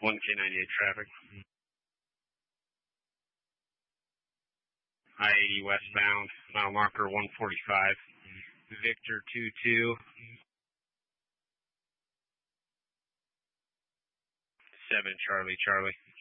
1K98 traffic. I-80 westbound, mile marker 145. Victor 22. 7 Charlie Charlie.